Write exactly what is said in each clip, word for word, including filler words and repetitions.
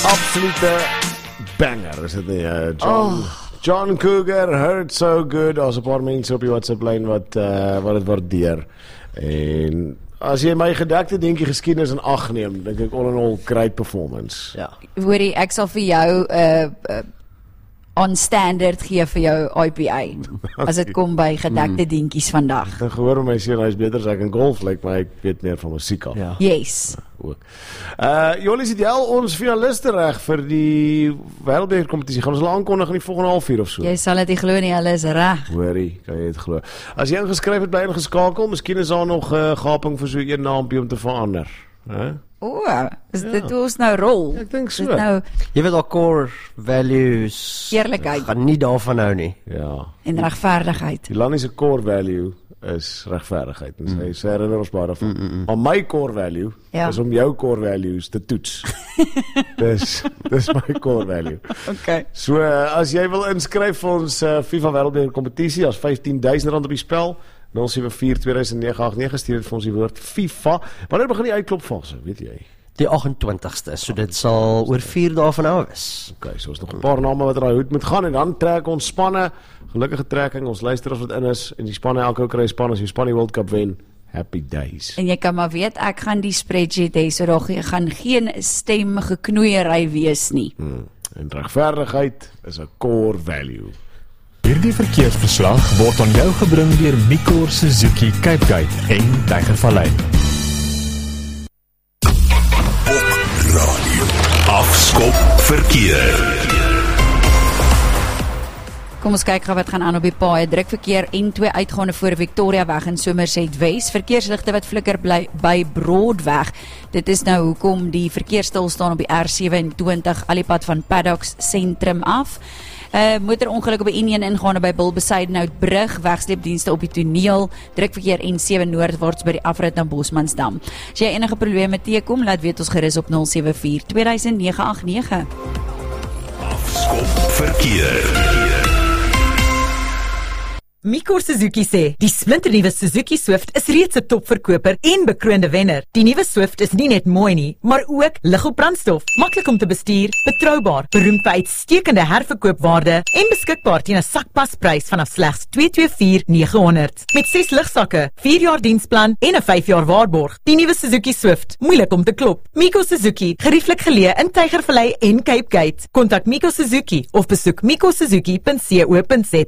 absolute banger, is dit nie? Uh, John, oh. John Cougar, Hurt So Good. Daar's 'n paar mense op die WhatsApp lyn wat uh, wat dit waardeer. En as jy my gedekte dingetjie geskiedenis in ag neem, dink ek all in all great performance. Ja. Hoorie, ek sal vir jou 'n uh, uh, on standard gee vir jou I P A as dit kom by gedekte mm. dingetjies vandag. Ek gehoor my sê hy's beter as ek in golf, lyk maar ek weet meer van musiek af. Ja. Yes. Ook. Uh Jolis het al ons finaliste reg vir die Wêreldbeker kompetisie. Gaan ons hulle aankondig in die volgende halfuur of so. Jy sal dit nie glo nie, hulle is reg. Hoorie, kan jy dit glo? As jy ingeskryf het, bly ingeskakel. Miskien is daar nog 'n uh, gaping vir so een naampie om te verander, hè? O, is ja. dit hoe ons nou rol? Ja, ek dink so. Nou, jy weet al core values. Eerlikheid. Gaan nie daarvan hou nie. Ja. En regverdigheid. Die Lani se core value is regverdigheid. En sy, mm. sy herinner ons baie daarvan. Mm, mm, mm. Maar my core value ja. is om jou core values te toets. dis dis my core value. Okay. So uh, as jy wil inskryf vir ons uh, FIFA Wêreldbeker kompetisie, as vyftien duisend rand op die spel, nul sewe vier twee nege agt nege, stuur dit vir ons die woord FIFA. Wanneer begin die uitklopfase, weet jy? Die agt-en-twintigste, so dit sal oor vier dae van nou is. Ok, so is nog 'n paar name wat er hoed moet gaan, en dan trek ons spanne, gelukkige trekking, ons luisteraars wat in is, en die spanne, elke ou kry 'n span as die span die World Cup wen. Happy days. En jy kan maar weet, ek gaan die spreadsheet hê, so daar gaan geen stem geknoeiery wees nie. Hmm. En regverdigheid is 'n core value. Hierdie verkeersverslag word aan jou gebring deur Mikor Suzuki Cape Gate en Tygervallei. Radio Afskop verkeer. Kom ons kyk gou wat gaan aan op die paaie. Druk verkeer N twee uitgaande voor Victoria weg in Somerset Wes. Verkeersligte wat flikker bly by Broadweg. Dit is nou hoekom die verkeer stil staan op die R sewenentwintig alipad van Paddocks sentrum af. Uh, motorongeluk op die N een ingaande by Bulbesuidenhout brug, wegsleepdienste op die toneel, drukverkeer N sewe noordwaarts by die afrit na Bosmansdam. As jy enige probleme teekom, laat weet ons gerus op nul sewe vier twee nege agt nege. Afskop verkeer. Mikor Suzuki sê, die splinternuwe Suzuki Swift is reeds 'n topverkoper en bekroonde wenner. Die nuwe Swift is nie net mooi nie, maar ook lig op brandstof, maklik om te bestuur, betroubaar, beroemd vir uitstekende herverkoopwaarde en beskikbaar teen 'n sakpasprys vanaf slegs twee twee vier nege honderd. Met ses ligsakke, vier jaar diensplan en 'n vyf jaar waarborg. Die nuwe Suzuki Swift, moeilik om te klop. Mikor Suzuki, gerieflik geleë in Tygervallei en Cape Gate. Kontak Mikor Suzuki of besoek mikor suzuki punt co punt za.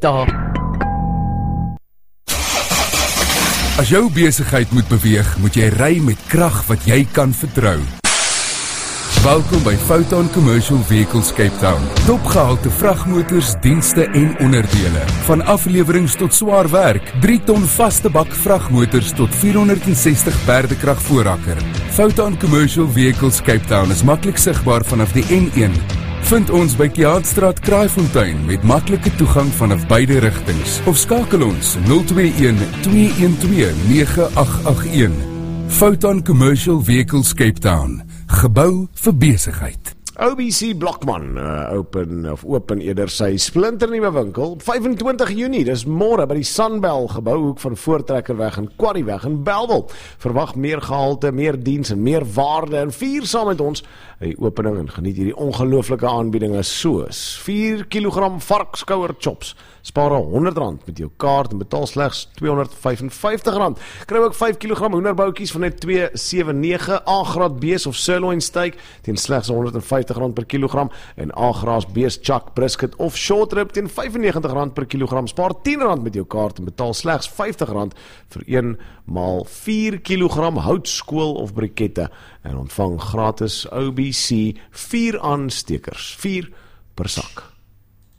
As jou besigheid moet beweeg, moet jy ry met krag wat jy kan vertrou. Welkom by Foton Commercial Vehicles Cape Town. Topgehalte vragmotors, dienste en onderdele. Van aflewerings tot swaar werk, drie ton vaste bak vragmotors tot vierhonderdsestig perdekrag voorrakker. Foton Commercial Vehicles Cape Town is maklik sigbaar vanaf die N een. Vind ons by Kiaatstraat Kraaifontein met maklike toegang vanaf beide rigtings. Of skakel ons nul twee een twee een twee nege agt agt een. Foton Commercial Vehicles Cape Town. Gebou vir besigheid. O B C Blokman uh, open of open eerder sy splinternuwe winkel op vyfentwintig Junie, dis môre by die Sunbell gebouhoek van Voortrekkerweg en Quarrieweg in Bellville. Verwag meer gehalte, meer diens en meer waarde en vier saam met ons die opening en geniet hierdie ongelooflike aanbiedinge soos vier kilogram varkskouer chops. Spaar honderd rand met jou kaart en betaal slegs tweehonderd vyfenvyftig rand. Kry ook vyf kilogram hoenderboutjies van net twee sewe nege, A-graad bees of sirloin steak teen slegs honderd vyftig rand per kilogram en A-graad bees chuck brisket of short rib teen vyfennegentig rand per kilogram. Spaar tien rand met jou kaart en betaal slegs vyftig rand vir een maal vier kilogram houtskool of brikette en ontvang gratis O B C vier aanstekers, vier per sak.